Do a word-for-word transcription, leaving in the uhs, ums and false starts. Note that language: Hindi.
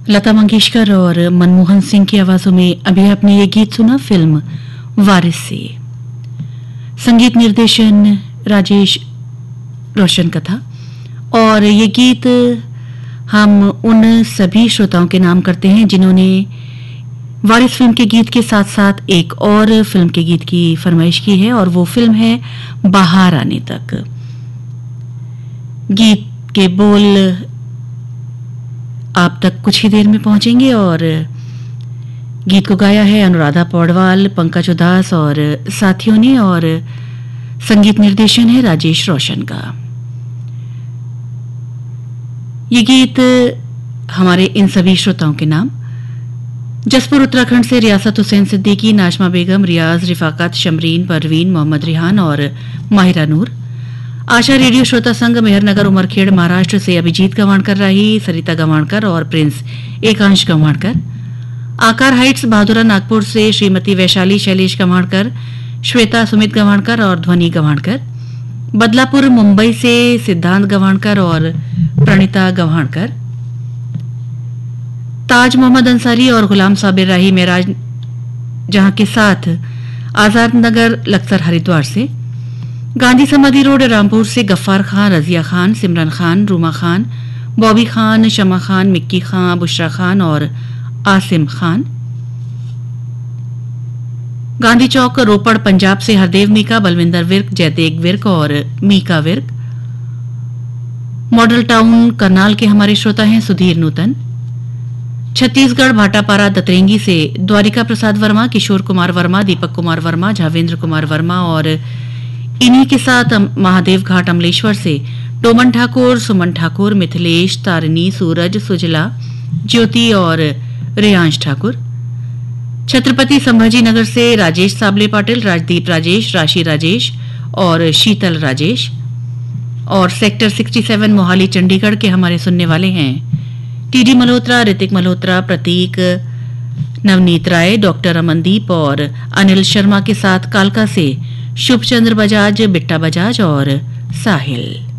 लता मंगेशकर और मनमोहन सिंह की आवाजों में अभी आपने ये गीत सुना फिल्म वारिस से। संगीत निर्देशन राजेश रोशन का था और ये गीत हम उन सभी श्रोताओं के नाम करते हैं जिन्होंने वारिस फिल्म के गीत के साथ साथ एक और फिल्म के गीत की फरमाइश की है और वो फिल्म है बाहर आने तक। गीत के बोल आप तक कुछ ही देर में पहुंचेंगे और गीत को गाया है अनुराधा पौडवाल, पंकज उदास और साथियों ने और संगीत निर्देशन है राजेश रोशन का। ये गीत हमारे इन सभी श्रोताओं के नाम जसपुर उत्तराखंड से रियासत हुसैन सिद्दीकी, नाजमा बेगम, रियाज, रिफाकत, शमरीन, परवीन, मोहम्मद रिहान और माहिरा नूर। आशा रेडियो श्रोता संघ मेहरनगर उमरखेड़ महाराष्ट्र से अभिजीत गवाणकर राही, सरिता गवाणकर और प्रिंस एकांश गवाणकर। आकार हाइट्स बहादुरा नागपुर से श्रीमती वैशाली शैलेश गवाणकर, श्वेता सुमित गवाणकर और ध्वनि गवाणकर। बदलापुर मुंबई से सिद्धांत गवाणकर और प्रणिता गवाणकर। ताज मोहम्मद अंसारी और गुलाम साबिर राही मेराज जहां के साथ आजाद नगर लक्सर हरिद्वार से। गांधी समाधि रोड रामपुर से गफ्फार खान, रजिया खान, सिमरन खान, रूमा खान, बॉबी खान, शमा खान, मिक्की खान, बुशरा खान और आसिम खान। गांधी चौक रोपड़ पंजाब से हरदेव मीका, बलविंदर विर्क, जयदेव विर्क और मीका विर्क। मॉडल टाउन करनाल के हमारे श्रोता हैं सुधीर नूतन। छत्तीसगढ़ भाटापारा दतरेंगी से द्वारिका प्रसाद वर्मा, किशोर कुमार वर्मा, दीपक कुमार वर्मा, झावेंद्र कुमार वर्मा और इन्हीं के साथ महादेव घाट अमलेश्वर से टोमन ठाकुर, सुमन ठाकुर, मिथिलेश, तारिणी, सूरज, सुजला, ज्योति और रेयांश ठाकुर। छत्रपति संभाजी नगर से राजेश साबले पाटिल, राजदीप राजेश, राशि राजेश और शीतल राजेश। और सेक्टर सड़सठ मोहाली चंडीगढ़ के हमारे सुनने वाले हैं टीडी मल्होत्रा, ऋतिक मल्होत्रा, प्रतीक, नवनीत राय, डॉक्टर अमनदीप और अनिल शर्मा के साथ कालका से शुभ चंद्र बजाज, बिट्टा बजाज और साहिल।